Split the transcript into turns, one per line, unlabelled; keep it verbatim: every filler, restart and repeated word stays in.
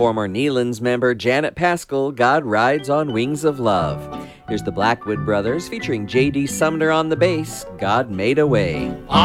former Nealon's member Janet Paschal, God Rides on Wings of Love. Here's the Blackwood Brothers featuring J D Sumner on the bass, God Made a Way.